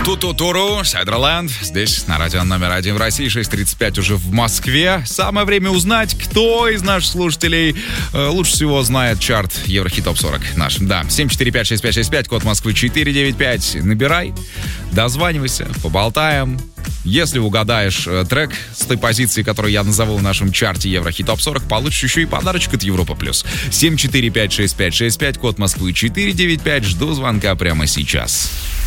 Туту-туру, Сайдерленд. Здесь на радио номер 1 в России, 6:35 уже в Москве. Самое время узнать, кто из наших слушателей лучше всего знает чарт Еврохит Топ 40 наш. Да, 7456565, код Москвы 495. Набирай, дозванивайся, поболтаем. Если угадаешь трек с той позиции, которую я назову в нашем чарте Еврохит Топ 40, получишь еще и подарочек от Европа Плюс. 7456565, код Москвы 495. Жду звонка прямо сейчас.